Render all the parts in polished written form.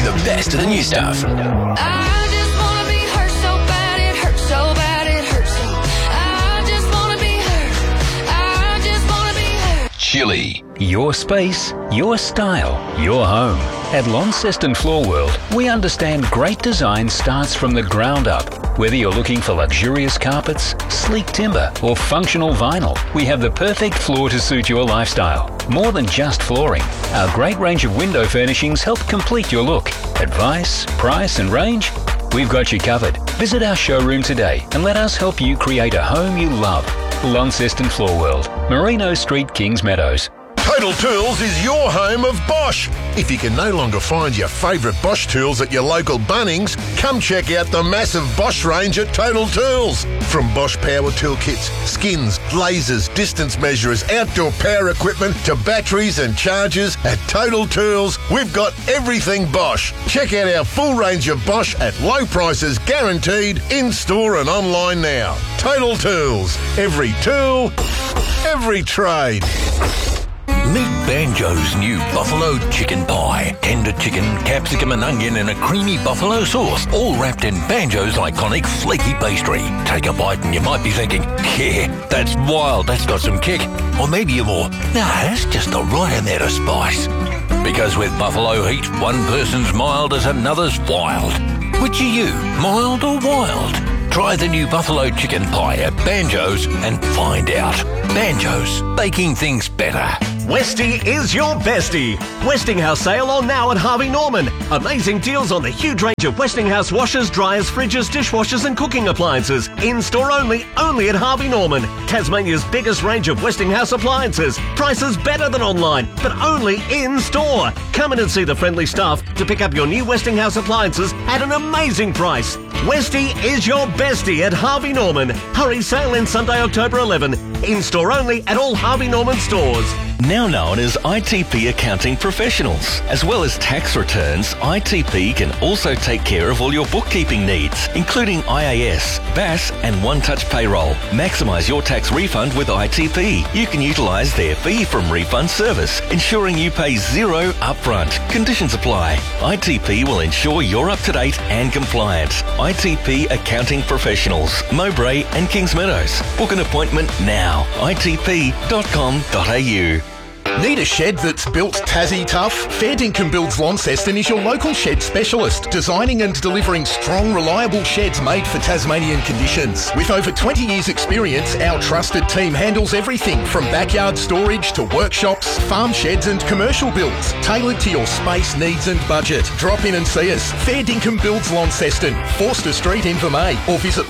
the best of the new stuff. I just wanna be hurt so bad, it hurts so bad, it hurts so. I just wanna be hurt. I just wanna be hurt. Chili. Your space, your style, your home. At Launceston Floor World, we understand great design starts from the ground up. Whether you're looking for luxurious carpets, sleek timber, or functional vinyl, we have the perfect floor to suit your lifestyle. More than just flooring, our great range of window furnishings help complete your look. Advice, price, and range? We've got you covered. Visit our showroom today and let us help you create a home you love. Launceston Floor World, Merino Street, Kings Meadows. Total Tools is your home of Bosch. If you can no longer find your favourite Bosch tools at your local Bunnings, come check out the massive Bosch range at Total Tools. From Bosch power tool kits, skins, lasers, distance measurers, outdoor power equipment to batteries and chargers, at Total Tools, we've got everything Bosch. Check out our full range of Bosch at low prices guaranteed, in-store and online now. Total Tools. Every tool, every trade. Meet Banjo's new buffalo chicken pie. Tender chicken, capsicum and onion in a creamy buffalo sauce, all wrapped in Banjo's iconic flaky pastry. Take a bite and you might be thinking, yeah, that's wild, that's got some kick. Or maybe you're more, nah, that's just the right amount of spice. Because with buffalo heat, one person's mild as another's wild. Which are you, mild or wild? Try the new buffalo chicken pie at Banjo's and find out. Banjo's, baking things better. Westie is your bestie. Westinghouse sale on now at Harvey Norman. Amazing deals on the huge range of Westinghouse washers, dryers, fridges, dishwashers and cooking appliances. In-store only at Harvey Norman. Tasmania's biggest range of Westinghouse appliances. Prices better than online, but only in-store. Come in and see the friendly staff to pick up your new Westinghouse appliances at an amazing price. Westie is your bestie at Harvey Norman. Hurry, sale in Sunday, October 11. In-store only at all Harvey Norman stores. Now known as ITP Accounting Professionals. As well as tax returns, ITP can also take care of all your bookkeeping needs, including IAS, BAS and One-Touch Payroll. Maximise your tax refund with ITP. You can utilise their fee from refund service, ensuring you pay zero upfront. Conditions apply. ITP will ensure you're up to date and compliant. ITP Accounting Professionals, Mowbray and Kings Meadows. Book an appointment now. itp.com.au. Need a shed that's built Tassie tough? Fair Dinkum Builds Launceston is your local shed specialist, designing and delivering strong, reliable sheds made for Tasmanian conditions. With over 20 years' experience, our trusted team handles everything from backyard storage to workshops, farm sheds and commercial builds, tailored to your space needs and budget. Drop in and see us. Fair Dinkum Builds Launceston, Forster Street, Invermay, or visit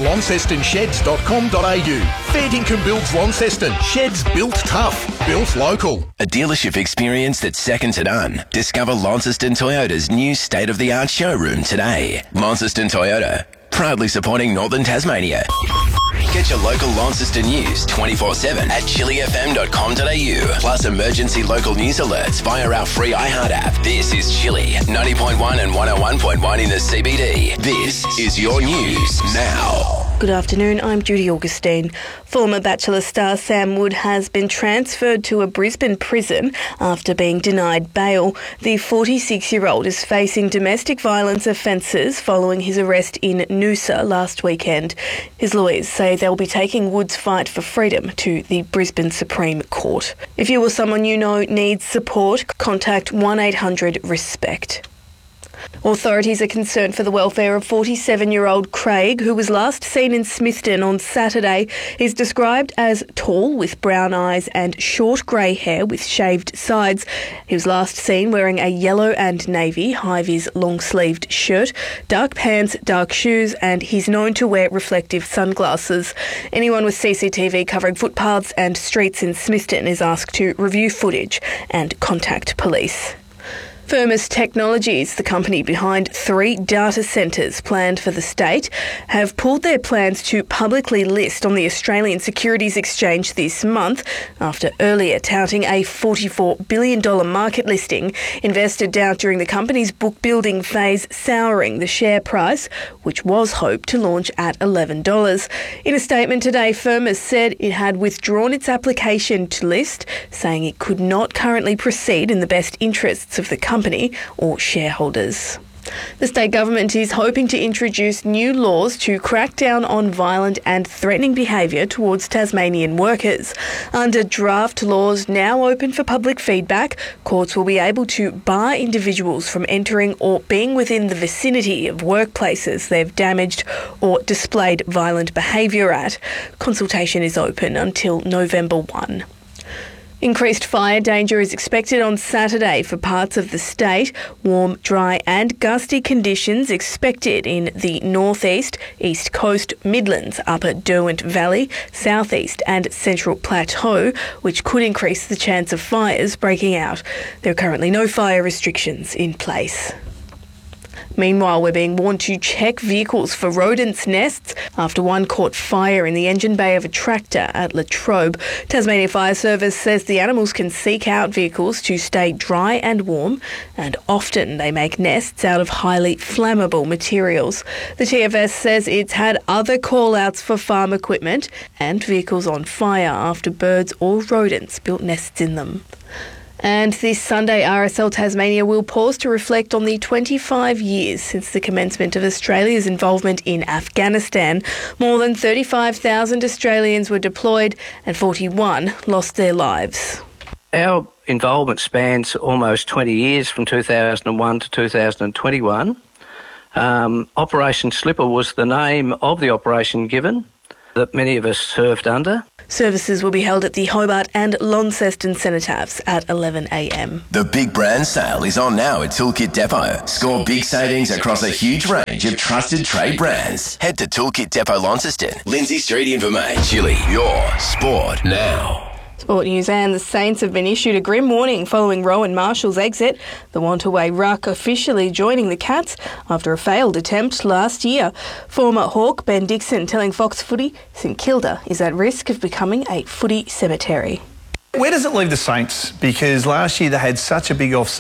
launcestonsheds.com.au. Fair Dinkum Builds Launceston. Sheds built tough, built local. A dealership experience that's second to none. Discover Launceston Toyota's new state-of-the-art showroom today. Launceston Toyota, proudly supporting Northern Tasmania. Get your local Launceston news 24/7 at chilifm.com.au. Plus emergency local news alerts via our free iHeart app. This is Chili, 90.1 and 101.1 in the CBD. This is your news now. Good afternoon, I'm Judy Augustine. Former Bachelor star Sam Wood has been transferred to a Brisbane prison after being denied bail. The 46-year-old is facing domestic violence offences following his arrest in Noosa last weekend. His lawyers say they'll be taking Wood's fight for freedom to the Brisbane Supreme Court. If you or someone you know needs support, contact 1800-RESPECT. Authorities are concerned for the welfare of 47-year-old Craig, who was last seen in Smithton on Saturday. He's described as tall with brown eyes and short grey hair with shaved sides. He was last seen wearing a yellow and navy high-vis long-sleeved shirt, dark pants, dark shoes, and he's known to wear reflective sunglasses. Anyone with CCTV covering footpaths and streets in Smithton is asked to review footage and contact police. Firmus Technologies, the company behind 3 data centres planned for the state, have pulled their plans to publicly list on the Australian Securities Exchange this month after earlier touting a $44 billion market listing. Investors doubt during the company's book-building phase souring the share price, which was hoped to launch at $11. In a statement today, Firmus said it had withdrawn its application to list, saying it could not currently proceed in the best interests of the company or shareholders. The state government is hoping to introduce new laws to crack down on violent and threatening behaviour towards Tasmanian workers. Under draft laws now open for public feedback, courts will be able to bar individuals from entering or being within the vicinity of workplaces they've damaged or displayed violent behaviour at. Consultation is open until November 1. Increased fire danger is expected on Saturday for parts of the state. Warm, dry and gusty conditions expected in the northeast, east coast, Midlands, upper Derwent Valley, southeast and central plateau, which could increase the chance of fires breaking out. There are currently no fire restrictions in place. Meanwhile, we're being warned to check vehicles for rodents' nests after one caught fire in the engine bay of a tractor at Latrobe. Tasmania Fire Service says the animals can seek out vehicles to stay dry and warm, and often they make nests out of highly flammable materials. The TFS says it's had other call-outs for farm equipment and vehicles on fire after birds or rodents built nests in them. And this Sunday, RSL Tasmania will pause to reflect on the 25 years since the commencement of Australia's involvement in Afghanistan. More than 35,000 Australians were deployed and 41 lost their lives. Our involvement spans almost 20 years, from 2001 to 2021. Operation Slipper was the name of the operation given that many of us served under. Services will be held at the Hobart and Launceston Cenotaphs at 11 a.m. The Big Brand Sale is on now at Toolkit Depot. Score big savings across a huge range of trusted trade brands. Head to Toolkit Depot Launceston, Lindsay Street, Invermain, Chile. Your sport now. Sport news, and the Saints have been issued a grim warning following Rowan Marshall's exit. The Wantaway ruck officially joining the Cats after a failed attempt last year. Former Hawk Ben Dixon telling Fox Footy St Kilda is at risk of becoming a footy cemetery. Where does it leave the Saints? Because last year they had such a big off